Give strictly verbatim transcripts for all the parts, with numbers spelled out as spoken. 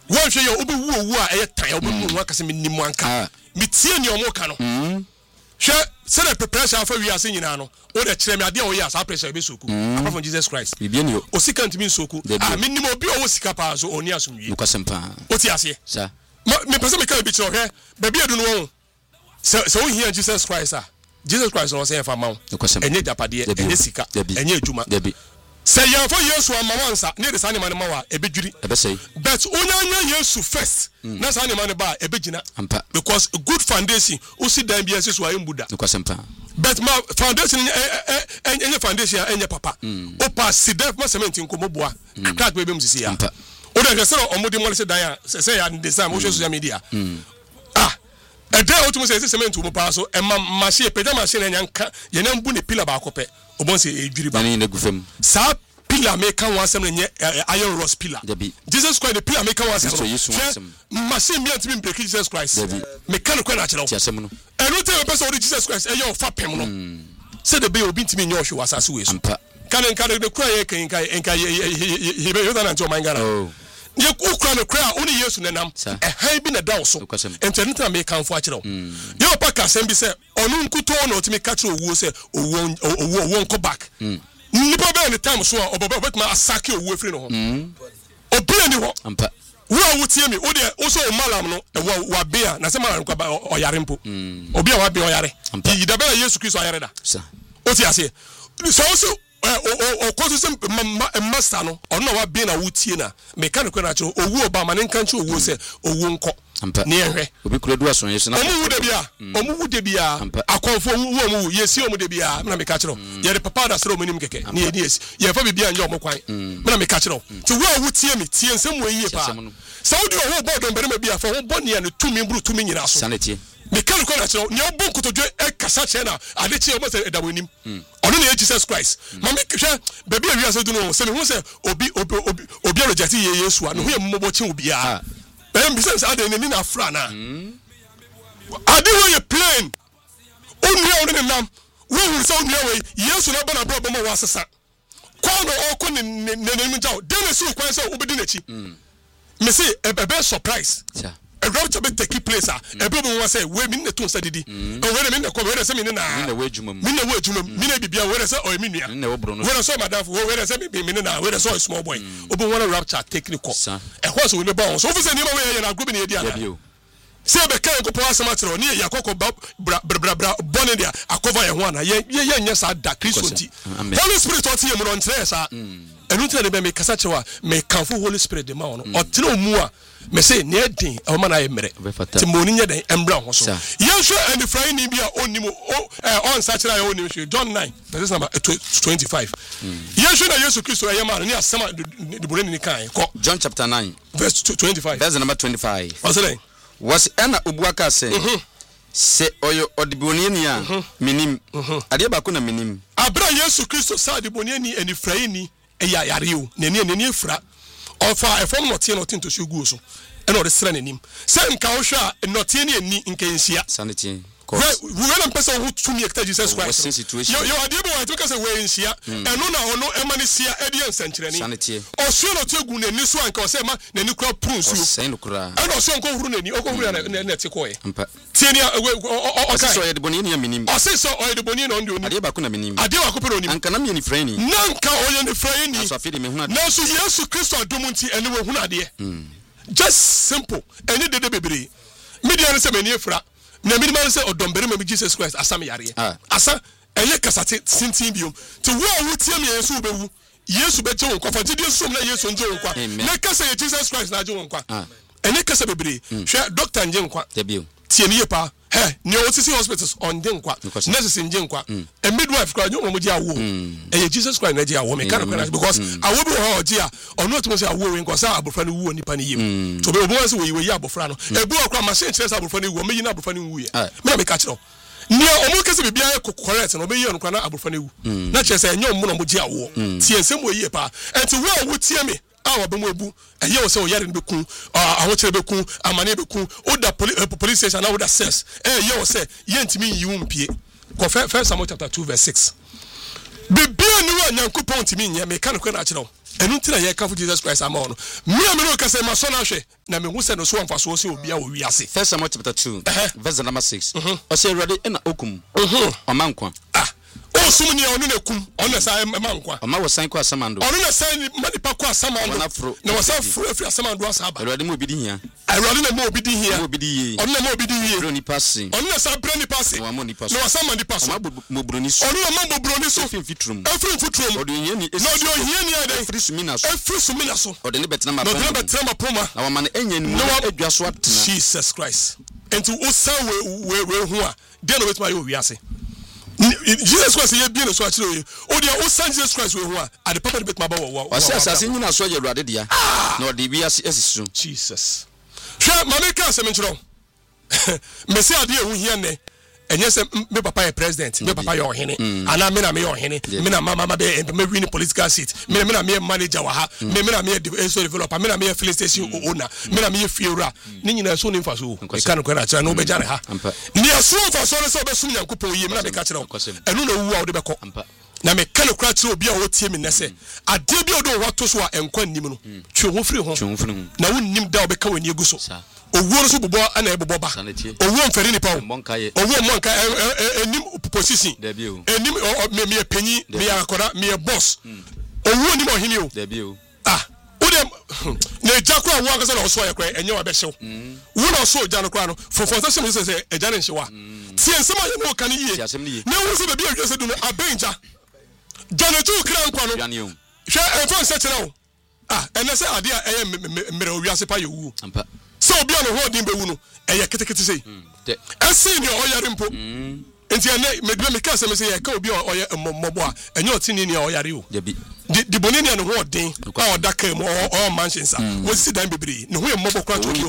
One show you obi wu wu a e tan obi mu hu akase minimu anka. Me tie ni omo ka no. Mhm. She say the pressure for we ase nyina no. O de kire me ade o ya sa pressure be soku. Apart from Jesus Christ. Bibia ni o. O sika ntimi soku. Ah minimum obi o sika pa so oni asomwie. Ukasempa. O ti ase. Sa. Me pese me ka bi kire hwe. Baby edu no won. So so we hear Jesus Christ ah. Jesus Christ no say fa mawo. Enye japade, enye sika, enye adwuma. Debi. Say yan for Yesu amawansa, ne de sane man mawa ebedwiri. Ebe say. But onyanya Yesu first. Na sane man ba ebegina. Because a good foundation, o si dan bia sesu ayi mbuda. Ukasempa. But my foundation enye foundation enye papa. O pa sidef ma cement nkomo boa. Crack be bem sisi ya. O de se omodi mo le se dan ya, se ya design mo social media. Ah. E dey o tumo se cement mo pa so e ma machine peda machine enyanka ye na mbu ne pillar ba akopɛ obon se e dwiri ba ni ne gufem sa pillar make kan wasem ne iron rod pillar Jesus Christ the pillar make kan wasem machine mi antimi break Jesus Christ mechanical na kyerɛw tiasem no eno tell person o Jesus Christ e yo fa pem no say the be obi ntimi nye ohwe wasase we so kan kan de kura ye kan kan kan he be yo na nti o mangara ye ukura no kra oni Yesu nenam e han bi na da so enternita me kanfo a kyerɛw ye opa ka sem bi se onu nkuto na otimi ka kyerɛ owu se owu owu owu nko back nipa be any time so oboba betuma asake owu afiri no ho obi ani ho ampa wo a wotie mi wo de wo so o malam no e wa bia na se malam kwa oyare mpo obi a wa bia oyare yi da be Yesu Kristo oyare da o ti ase so so o koso sem master no ono wa be na wutie na mechanical na cho owu oba ma ne nkan cho owu se owu nko ne ehwe obi kura du aso yesu na omu wu de bia omu wu de bia akonfo wu omu yesi omu de bia na meka kiro ye de papa da sro omunim keke ne ye yesi ye fa bibia nje omu kwan na meka kiro ti wo a wutie mi tie nsem wo yie pa saudi o wo bodo mbere ma bia fa wo boni ya ne tumi mburu tumi nyina so sanete mechanical na cho ne obo nkotodwe e kasa che na ade che omo se edabonim ono na Jesus Christ mama hwe baby awia se du no se me hu se obi obi obi reject ye Yesu anu hu ye mmobo che obi a em bi se ade ne ni na afra na ade wo ye plain onu ya onu ne nam wo hu se onu ya we Yesu na bana bro bomo wasesa kwa no okọ ne ne ne mu jaw de ne su kwan se obedi na chi me say e be surprise a rapture be take place ah e be mo say we mi ne to nsa didi o we mi ne ko we say mi ne na mi ne we adwuma mi ne we adwuma mi ne bibia we say o mi nua mi ne wo bro no we say madam we say mi ne na we say small boy obo wona rapture technical e ho so we be ba so say ni ma we na group ni e dia na say be kan ko po asema tro ni ya kokko bra bra bra born dia akova ye ho ana ye ye nya sa da Kristo nti Holy Spirit o tie mu no ntre sa enu tire be me kasa chewa me kanfo Holy Spirit de ma ono o tire mu a me say ne edin e ma na ye mere ti mo ni nya den embra ho so yesu and the frying ni bia onimo on sa kira ye onimo John nine verse number twenty-five yesu na Yesu Kristo ye ma ni asema de borani ni kan ko John chapter nine verse twenty-five verse number twenty-five what's it was ena obuaka say se oyo odiboniani a minim ade ba ko na minim abra Yesu Kristo sa odiboniani eni frying ni e ya yare o neni neni efra ofa efom no tie no tinto so gu so e no de sra nanim se nka wo hwa no tie ne ani nka nsia sanity we we na person who to me ekta Jesus Christ yo yo ade bo wa to ka se we nsia e no na ono e ma ne sia e de nsankyerani sanity o so no tie gu nani so anka o se ma nani kura prunsu o se no kura e no so nko huru nani o ko huru na na tie ko e ampa tie ne o ka so ye de boni ne minim o se so o ye de boni no ndio ni ade ba ko na minim ade wa ko pe no ni anka na me ni frani nanka o ye ni frani aso afide me huna na so Yesu Kristo adomunti ene we huna ade just simple ene de de bebre media ne se mani efra na mi man say odombere ma Jesus Christ asam yare asa eye kasate sintin biom to wo a wutie me Yesu bewu Yesu be je won kwa fati de som na Yesu nje won kwa na kasa ye Jesus Christ na je won kwa ene kasa bebre hwe doctor nje nkwa tie ni yepa he ne otisi hospitals on nje nkwa nurses nje nkwa a midwife kwa nyo mo je awo eye Jesus Christ na je awo me kan kwa because awo bi ho je a ono to mo say awo we nkwa sa abofra no wu onipa ne yim to be obo say we we yi abofra no ebu akwa machine chere sa abofra no wu me yi na abofra no wu ye me me ka kire ne omo kase bibia ye correct no be yi nkwa na abofra no wu na chere say enyo mo no mo je awo tie nsem wo yi pa enti wo a wo tie me awo be mo ebu eye wo say o yare be kun awo chere be kun amane be kun o da police station na o da cess eye wo say ye ntimi yi wo mpie ko first Samuel chapter two verse six bibia ni wa nyankopon ntimi nye me kan ko na kire enu ntina ye ka for Jesus Christ ama ono me me no ka say ma so na hwe na me hu say no so amfa so se obi a wo wiase. First Samuel chapter two verse number six. O say ready na okum omankwa ah o sum ni onu na kum onu sa mankwa o ma wo san kwa samando onu na san ni ma nipa kwa samando na wo san fro afri samando asaba ready mo bi di hia ready na mo bi di hia mo bi di ye onu na mo bi di ye bro ni passing onu na sa bro ni passing wa mo ni passing na wa san ma ni passing ma mo bro ni so onu na ma mo bro ni so afri fitrum afri fitrum o de hia ni no de hia ni ade afri sumina so afri sumina so o de ne betina ma no de betina ma poma na wa ma na enya ni mo adwa so atena Jesus Christ enti o san we we hu a de no betima ye wiase Jesus Christ ye bi no so akire we o de o san Jesus Christ we hu a ade papa de betima ba wo o se asase nyina so ye ruade dia na o de bi asisu Jesus hwe mama ka se menchiro me se ade ehu hia ne enye se me papa ye president me papa ye ohene ana me na me ye ohene me na mama ma be me win political seat me me na me manager wa ha me me na me so developer me na me filling station owner me na me fiora ni nyina so ni mfa so e kan ko na kira no be jare ha ni aso mfa so so be sum Nyankopon yi me na me ka kira enu na wu a wo de be ko na me kan ko kira obi a wo tie me nese ade bi odo wo to so a enkwa nim no twe ho firi ho na wo nim da wo be ka wani eguso owo so bobo ana ebobo ba owo mfere nipa o owo monka enim position enim me me penyi me akora me boss owo nim ohini o ah wo dem na jakura wo akasa na oso yakwa enye wa be hyew wo na oso ja no kra no fofo so se se eja ne hyewa tie nsema ye no kan yie na wo se be bi adwese du no abenja janetu kra nkwa no hwe enfo se kire o ah enese ade a eye mere owiase pa ye wu so obi on ho din be wu no eye ketekete sei ese ni oyare mpo enti ene medwe me ka se me se ye ka obi oye mobo a enye otini ni oyare o di bonini an ho din a odaka mu o mansions a wosi dan bebre ne ho ye mobo kwa to obi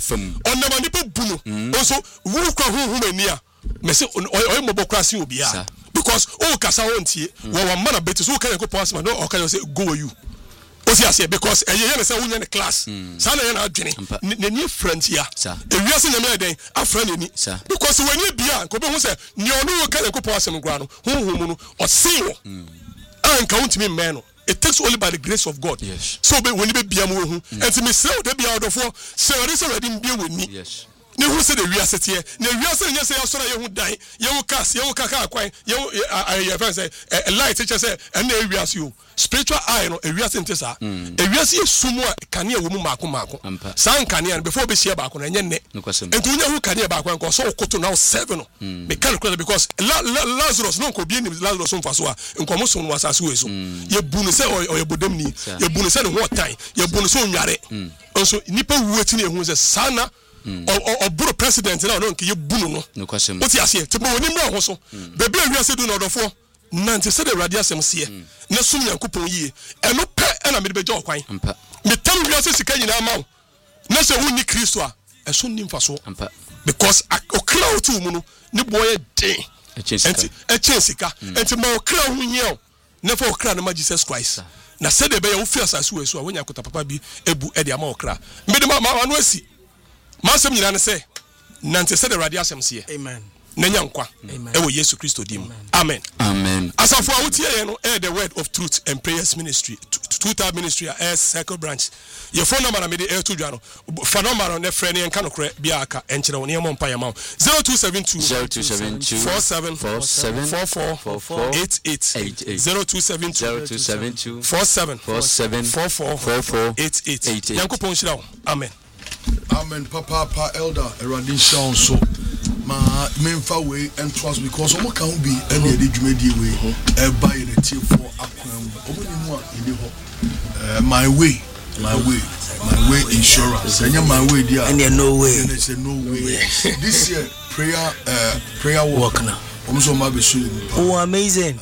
on na mani po bunu onso wu kwa hu hu mani a me se oye mobo kwa se obi a because o kasa ho ntie wo wa mana beti so ka yakopon asema no o ka say go you osi ase because eye ye say wunya ne class sa na ye na adwene ne ne friend ya ewiase nyame den afra ne ni because when you bia ko be hu say ne onu wo ka yakopon asema gwa no hu hu mu no o sin wo anka untimi men no it takes only by the grace of God. Yes. So be when you be bia mu hu enti me say o de bia odofo say o de say ready bia woni. Yes. Ne hu se de wiase tie ne wiase nya se yasora ye hu dan ye hu cast ye hu kaka akwan ye hu ye fan say a light teacher say and e wiase you spiritual eye no e wiase ntesa e wiase ye sumu a kane e wo mu maako maako san kane an before be share baako na enye ne ento nya hu kane baako an ko so okoto now seven no me kan ko because Lazarus no ko bi ni Lazarus mfa so a nko mo so no asase we so ye bunu se o ye bodam ni ye bunu se ne ho tan ye bunu so nware so nipa wuati ne hu se sana o bro president na no nke ye bunu no o ti ase ti bo woni mra ho so be be awiase du na odofo nante se de radio asem se na sum Nyankopon yie eno pe na me de beja okwan me tam wiase sika nyina ma na se woni Kristo a eso ni mfaso because okra otu mu no ne boye den enti e chensika enti ma okra hu nyeo na fa okra na ma Jesus Christ na se de be ye wo fi asase we so a wonya kota papa bi ebu e de ama okra me de ma ma no asi masem nyina ne se nante se de radio asem se amen nanya nkwa e wo Yesu Kristo dim amen amen asafo a wotie ye no e the word of truth and prayers ministry two-third ministry as circle branch your phone number na me de e to dwa no fa number no ne frɛ ne nka no korɛ bia aka enkyere wo ne mo mpa ya ma zero two seven two four seven four four eight eight zero two seven two four seven four four eight eight Yankopon shira wo amen amen papa pa elder Eradi Shaun so ma memfa we and trust because omo kan bi and e de dwumadi we e ba ye tie for akwan omo ni mu a ide ho my way my way my way insurance enya my way dia and no way and say no way this year prayer uh, prayer walk na omo so ma be so oh amazing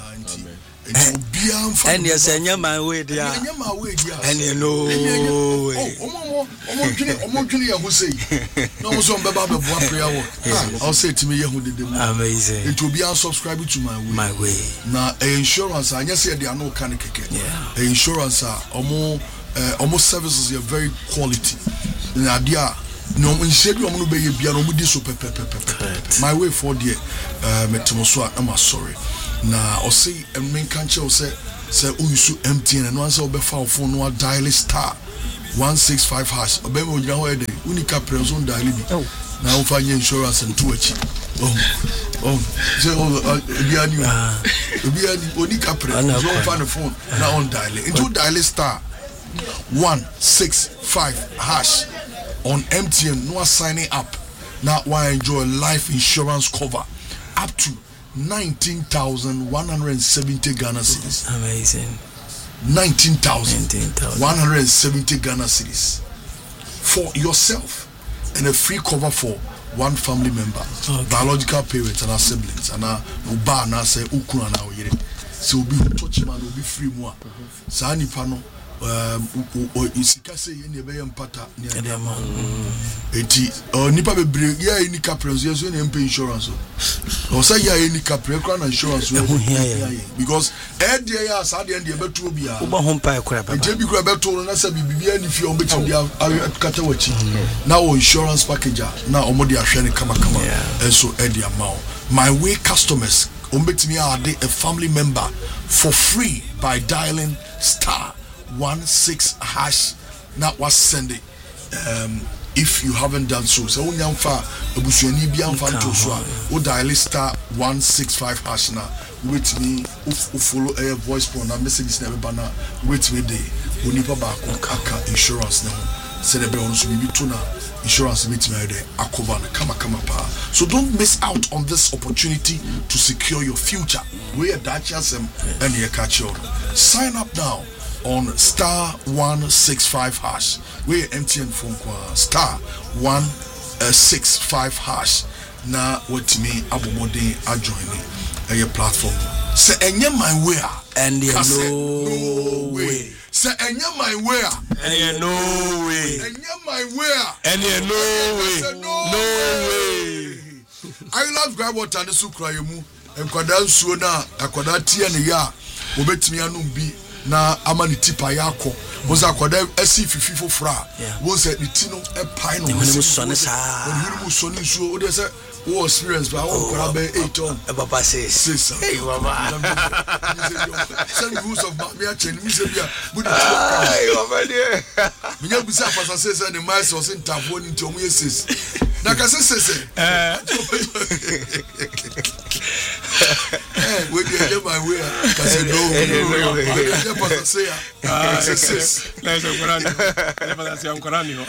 and yes enya my way dia enya my way dia and no way omo omo twini omo twini ya ho sei no omo so mbeba be boa prayer walk I'll say to me ye ho dede mu amazing it will be subscribe to my way my way na insurance anya say dia no kan keke insurance omo omo services are very quality na dia no instead omo no be ye bia no omo di so pepe pepe my way for there metimo so am sorry na o say men kan che o say say o use M T N no answer obefa phone no dial star one six five hash obem o jira ho e dey unika prezo dial bi na o fa insurance nto achi oh oh say o bi ani o bi ani unika prezo o fa the phone na on dial into dial star one six five hash on M T N. No signing up now. Why enjoy life insurance cover up to nineteen thousand one hundred seventy Ghana cedis. Amazing. Nineteen thousand one hundred seventy Ghana cedis for yourself, and a free cover for one family member, okay. Biological parents and our siblings, and our uba na say ukuna na oyere. So be touch man will be free more. Sa ni pano. Um, isika say any be empata ni adama enti nipa bebre ya any capres yeso na mpe insurance o say ya any capre kra na insurance because e dey ya sa dey dey beto obi a uba hompa ekra baba enti bi kra beto na say bibia ani fi on beti dia kata wachi na o insurance package na o mo dey ahwe ne kama kama enso e dey amount my way customers on beti me add a family member for free by dialing star one six hash. Not was sending. Um, if you haven't done so, so when you fa abusuani bi amfa to so a o dial star one six five hash na wait me u follow a voice phone na messages na be bana wait me dey onipa ba aka insurance na say the be on so bibi to na insurance meet me there akoba na kama kama pa. So don't miss out on this opportunity to secure your future. We are that chance and you catch you. Sign up now on star one six five hash. We M T N phone kwa star one six five hash. Na what me abomode adjoin a platform. Say enye my way and you no way. Say enye my way and you no way. Enye my way and you no way. No way. I love grab water and sukra yemu. Enkwada nsuo na akwada tie ne ya obetimi anum bi na amani tipa yako boza akwada esi fififo fra boza itino e pai no se so ne sa oni mu so ne nsuo o de se wo experience ba wo kwara be eight on e baba says hey baba some rules of me actually me say bia budi hey baba de me nya busa pasa say say ne mai so se ntafo ni ntomu yeses na ka se se eh eh we dey my way ka say no no pasa say ah ses na so korani na pasa say korani ho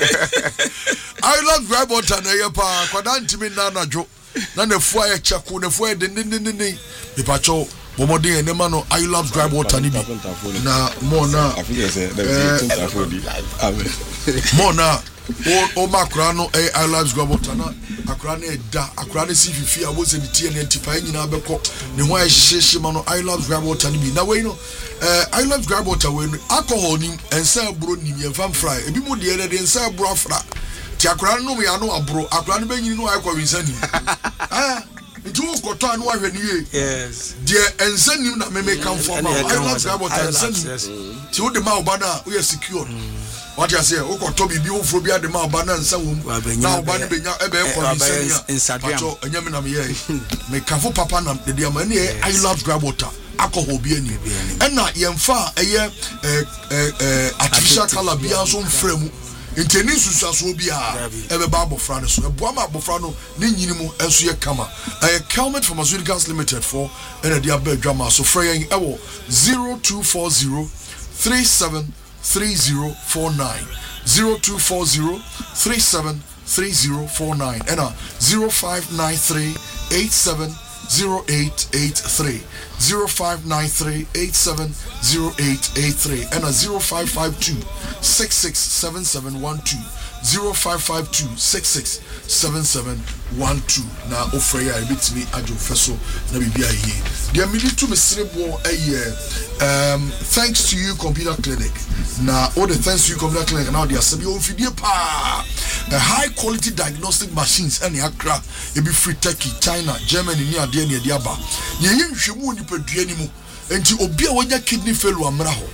I love grab water na ye pa kwada ntimi na anadwo na na fu aye chako na fu aye de ne ne ne ne e pa cho bomodin enema no I love grab water ni bi na mo na I feel say that is ntafo di amen mo na o o makura no eh I love grab water na akura na eda akura na si fifi a wo se di tie na ntipa nyina beko ne ho aye hyehyɛ ma no I love grab water ni bi na we no eh I love grab water we no alcohol ni ensa aburo ni ye fam fry ebi mo de de ensa aburo afra ti akura no ya no aburo akura no benyini no akwa winsani ah nti wo koto anu ahwe ni ye yes de ensanim na meme kan for ma I love grab water ensanim ti wo de ma obana wo ye secure what you say wo koto bibi wo fro bia de ma obana nsa wo na obana benya ebe e kwa winsani ato enyame na me ye me kan for papa na de de ma ne I love grab water alcohol bi ani ena yemfa eye eh artificial color bia so mfremu inteni susu aso bia ebe ba abofra ne so eboa ma abofra no ne nyini mu enso ye kama eh Kelmet Pharmaceuticals Limited for ena dia ba adwama so frɛ yen ewo zero two four zero three seven three zero four nine zero two four zero three seven three zero four nine ena zero five nine three eight seven zero eight eight three zero five nine three eight seven zero eight eight three and a zero five five two six six seven seven one two zero five five two six six seven seven one two na offer ya bit me ajo feso na bibia yi dia me to me serebo eh um thanks to you computer clinic na all the thanks to you computer clinic now dia sabi on fidie pa a high quality diagnostic machines any akra e be free Turkey China Germany ni ade na ade aba ye ye nhwemu ni padua ni mu enti obi a wonya kidney failure amra ho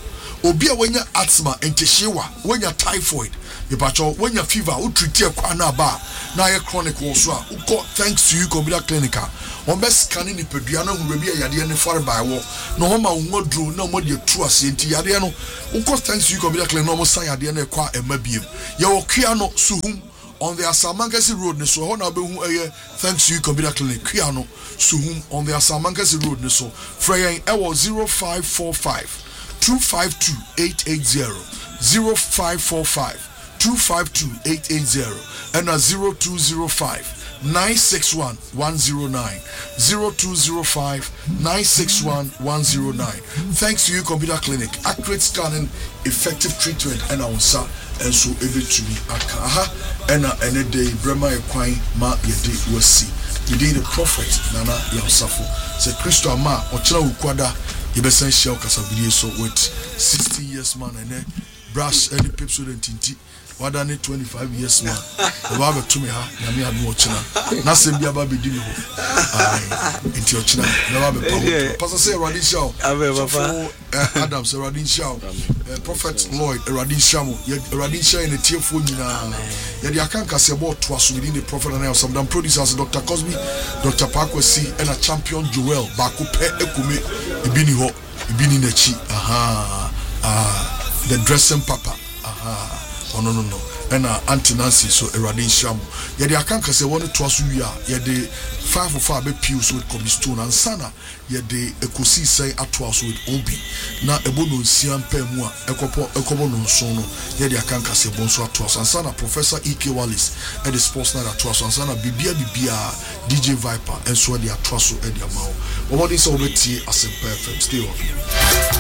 obi a wenya asthma entehyewa wenya typhoid ipacho wenya fever o treat e kwa na ba na ye chronic wo so a uko thanks to you computer clinic on be scanning ni pedua na hu be bia yade ne for by wo no ho ma wo dro na mo de tu ase enti yade no uko thanks to you computer clinic no mo san yade na kwa ema biem ye wo kua no suhum on the Asamankasi road ne so ho na be hu eye thanks to you computer clinic kua no suhum on the Asamankasi road ne so freyen e wo zero five four five two five two eight eight zero zero five four five two five two eight eight zero and a zero two zero five nine six one one zero nine zero two zero five nine six one one zero nine. Thanks to you computer clinic, accurate scanning, effective treatment and answer and so every to me aha and a any day brema equine ma yede wasi yede the prophet nana yamsafo se Christo ama ochira ukwada yebesen shell kasabiri so with sixty years man and brass any pepsodent tinti wada ne twenty-five years man the baba to me ha na me adu ochina na sem bia ba be di me ho ai enti ochina na baba pa pastor say Radin Shaw Adam say Radin Shaw prophet Lloyd Radin Shaw Radin Shaw in the tiefo nyina ya dia kan ka se bo to aso within the prophet and some them producers Doctor Cosby Doctor Pakwesi and a champion Joel ba ko pe ekume ebi ni ho ebi ni na chi aha ah the dressing papa aha oh no no no and uh, Auntie Nancy so Radin Shamu ya de akanka se woni to aso wi a ya de five of five be pews with Kobe Stone and sana ya de ekosi sai ato aso with Obi na ebo no nsian pa mu a ekopo ekobo no nso no ya de akanka se bon so ato aso and sana Professor E K Wallace at the sports night ato aso and sana bibia bibia D J Viper and so de ato aso e de amawo obodi so obeti asempa F M stay on.